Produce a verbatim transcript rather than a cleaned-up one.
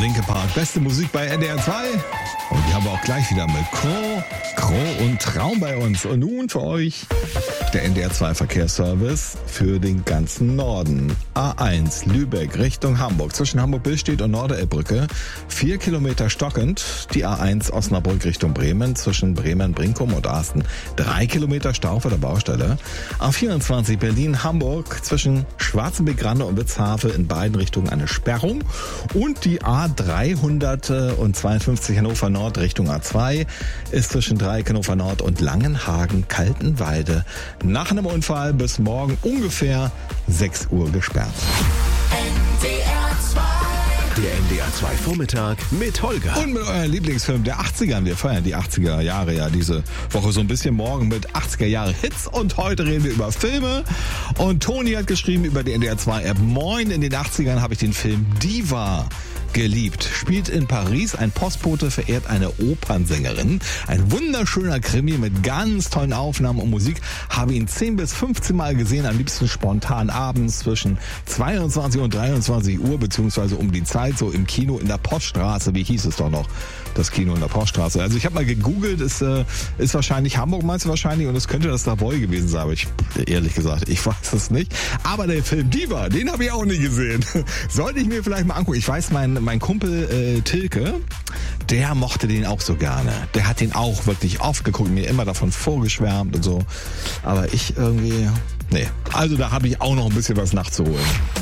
Linkin Park, beste Musik bei N D R zwei. Und die haben wir auch gleich wieder mit Crow, Crow und Traum bei uns. Und nun für euch der N D R zwei Verkehrsservice für den ganzen Norden. A eins Lübeck Richtung Hamburg. Zwischen Hamburg-Billstedt und Norderelbbrücke. Vier Kilometer stockend. Die A eins Osnabrück Richtung Bremen. Zwischen Bremen-Brinkum und Asten. Drei Kilometer Stau vor der Baustelle. A vierundzwanzig Berlin-Hamburg. Zwischen Schwarzenbeck-Rande und Witzhafe in beiden Richtungen eine Sperrung. Und die A dreihundertzweiundfünfzig Hannover Nord Richtung A zwei ist zwischen Dreieck Hannover Nord und Langenhagen-Kaltenweide nach einem Unfall bis morgen ungefähr sechs Uhr gesperrt. Der N D R zwei Vormittag mit Holger. Und mit eurem Lieblingsfilm der achtzigern. Wir feiern die achtziger Jahre ja diese Woche so ein bisschen, morgen mit achtziger Jahre Hits. Und heute reden wir über Filme. Und Toni hat geschrieben über die N D R zwei App. Moin, in den achtzigern habe ich den Film Diva geliebt. Spielt in Paris, ein Postbote verehrt eine Opernsängerin. Ein wunderschöner Krimi mit ganz tollen Aufnahmen und Musik. Habe ihn zehn bis fünfzehn Mal gesehen, am liebsten spontan abends zwischen zweiundzwanzig und dreiundzwanzig Uhr, beziehungsweise um die Zeit, so im Kino in der Poststraße. Wie hieß es doch noch? Das Kino in der Poststraße. Also ich habe mal gegoogelt, ist, äh, ist wahrscheinlich Hamburg, meinst du wahrscheinlich, und es könnte das Savoy gewesen sein, aber ich, ehrlich gesagt, ich weiß es nicht. Aber der Film Diva, den habe ich auch nie gesehen. Sollte ich mir vielleicht mal angucken. Ich weiß, mein, mein Kumpel äh, Tilke, der mochte den auch so gerne. Der hat den auch wirklich oft geguckt, mir immer davon vorgeschwärmt und so. Aber ich irgendwie, nee. Also da habe ich auch noch ein bisschen was nachzuholen.